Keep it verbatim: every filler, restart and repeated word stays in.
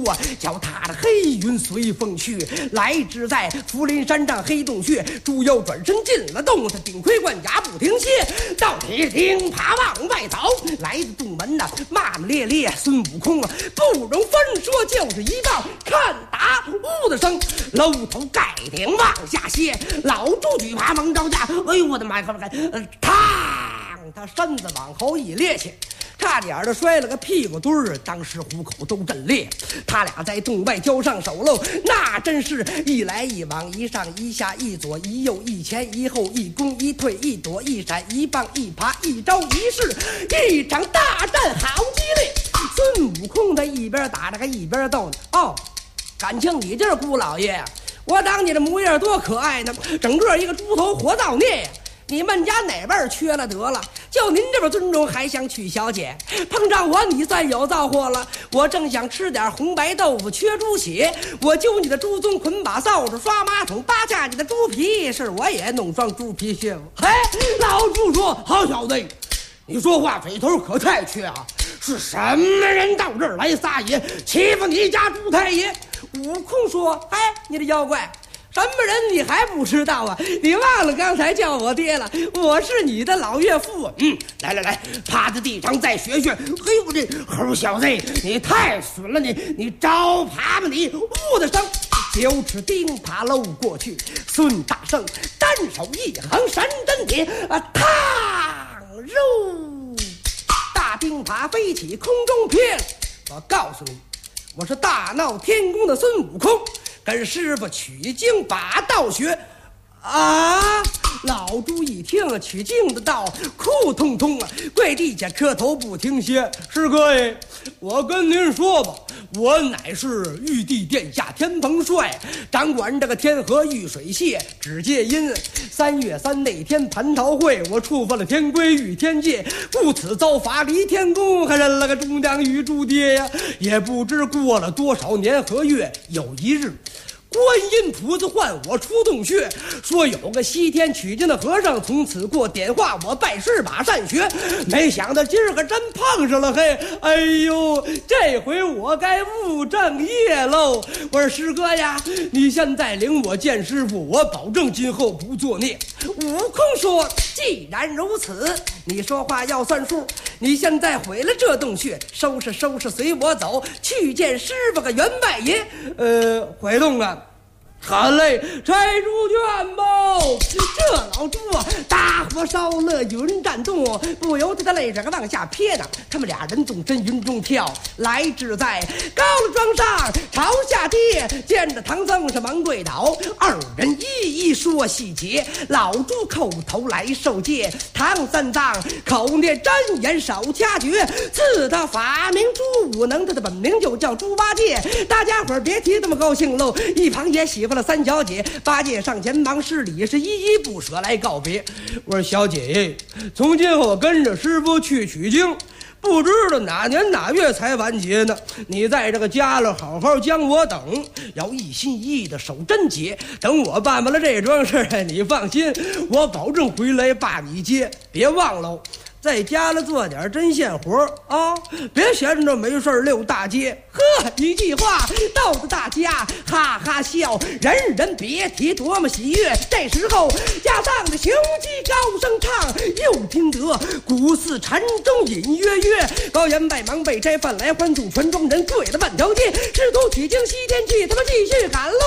啊，脚踏着黑云随风去，来至在福林山上黑洞穴，猪妖转身进了洞，他顶盔贯甲不停歇，到底钉耙往外走，来到洞门呐，骂骂咧咧，孙悟空啊，不容分说，就是一道看打呜的声，搂头盖顶往下歇，老猪举耙蒙招架，哎呦我的妈呀，呃，嘡，他身子往后一趔趄，差点的摔了个屁股墩儿，当时虎口都震裂。他俩在洞外交上手喽，那真是一来一往，一上一下，一左一右，一前一后，一攻一退，一躲一闪，一棒一耙，一招一式，一场大战好激烈。孙悟空他一边打着还一边逗呢，哦，感情你这是姑老爷，我当你的模样多可爱呢，整个一个猪头活造孽呀！你们家哪辈儿缺了得了？就您这么尊重，还想娶小姐？碰上我，你算有造货了。我正想吃点红白豆腐，缺猪血，我揪你的猪鬃，捆把扫帚，刷马桶，扒下你的猪皮，是我也弄双猪皮靴子。嘿，老猪说：“好小子，你说话嘴头可太缺啊！是什么人到这儿来撒野，欺负你家猪太爷？”悟空说：“哎，你的妖怪！”什么人你还不知道啊？你忘了刚才叫我爹了？我是你的老岳父。嗯，来来来，趴在地上再学学。嘿，我这猴小子，你太损了！你你招爬吧你！呜的声，九尺钉耙搂过去。孙大圣单手一横，神针铁啊，嘡入，大钉耙飞起空中飘。我告诉你，我是大闹天宫的孙悟空。跟师傅取经把道学啊！老猪一听啊，取经的道，哭通通啊，跪地下磕头不停歇。师哥哎，我跟您说吧，我乃是玉帝殿下天蓬帅，掌管这个天河玉水榭。只借因三月三那天蟠桃会，我触犯了天规与天界，故此遭罚离天宫，还认了个猪娘与猪爹呀！也不知过了多少年和月，有一日。观音菩萨唤我出洞穴，说有个西天取经的和尚从此过点化我，拜师把善学。没想到今儿个真碰上了，嘿，哎呦，这回我该务正业喽！我说师哥呀，你现在领我见师傅，我保证今后不作孽。悟空说：“既然如此，你说话要算数。你现在毁了这洞穴，收拾收拾，随我走去见师傅个员外爷。呃，毁洞啊！”好嘞，拆猪圈吧！这老猪啊，大火烧了云战动，不由得他泪水往下撇呢。他们俩人纵身云中跳，来至在高了庄上朝下跌，见着唐僧是忙跪倒，二人一一说细节。老猪叩头来受戒，唐三藏口念真言少掐诀，赐他法名猪武能，他的本名就叫猪八戒。大家伙别提这么高兴喽！一旁也喜欢了三小姐，八戒上前忙施礼，是依依不舍来告别。我说小姐，从今后跟着师傅去取经，不知道哪年哪月才完结呢？你在这个家了好好将我等，要一心一意的守贞节。等我办完了这桩事，你放心，我保证回来把你接。别忘了在家里做点针线活啊，别闲着没事溜大街。呵，一句话逗得大家哈哈笑，人人别提多么喜悦。这时候家上的雄鸡高声唱，又听得鼓似禅中隐约约。高员外忙被摘饭来欢送，全庄人跪了半条街。师徒取经西天去，他们继续赶了